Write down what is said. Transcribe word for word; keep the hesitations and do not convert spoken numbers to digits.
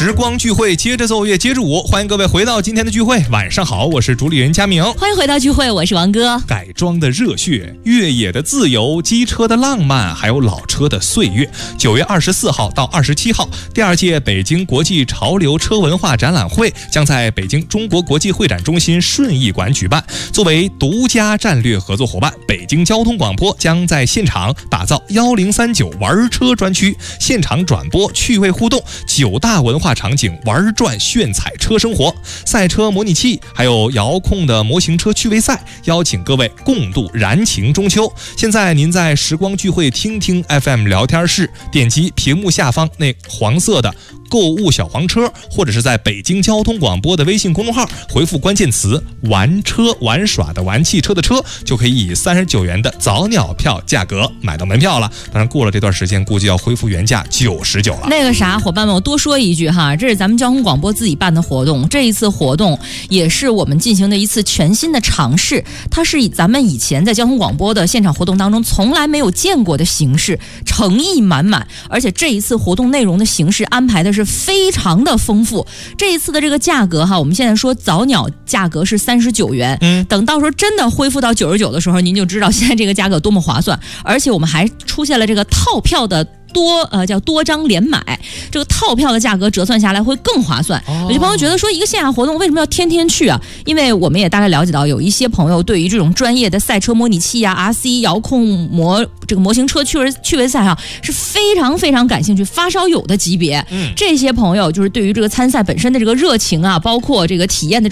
时光聚会，接着奏乐，接着舞，欢迎各位回到今天的聚会。晚上好，我是主理人佳明。 欢迎回到聚会，我是王哥。 改装的热血，越野的自由，机车的浪漫，还有老车的岁月。九月二十四号到二十七号，第二届北京国际潮流车文化展览会将在北京中国国际会展中心顺义馆举办。作为独家战略合作伙伴，北京交通广播将在现场打造幺零三九玩车专区，现场转播趣味互动，九大文化场景玩转炫彩车生活，赛车模拟器，还有遥控的模型车趣味赛，邀请各位共度燃情中秋。现在您在时光聚会听听 F M 聊天室，点击屏幕下方那黄色的购物小黄车，或者是在北京交通广播的微信公众号回复关键词玩车，玩耍的玩，汽车的车，就可以以三十九元的早鸟票价格买到门票了。当然过了这段时间估计要恢复原价九十九了。 那个啥，伙伴们，我多说一句哈，这是咱们交通广播自己办的活动，这一次活动也是我们进行的一次全新的尝试，它是以咱们以前在交通广播的现场活动当中从来没有见过的形式，诚意满满，而且这一次活动内容的形式安排的是非常的丰富。这一次的这个价格哈，我们现在说早鸟价格是三十九元，嗯，等到时候真的恢复到九十九的时候，您就知道现在这个价格多么划算。而且我们还出现了这个套票的多呃叫多张连买，这个套票的价格折算下来会更划算。哦、有些朋友觉得说一个线下活动为什么要天天去啊？因为我们也大概了解到，有一些朋友对于这种专业的赛车模拟器啊、R C 遥控模这个模型车趣味趣味赛哈、啊、是非常非常感兴趣，发烧友的级别。嗯，这些朋友就是对于这个参赛本身的这个热情啊，包括这个体验的这种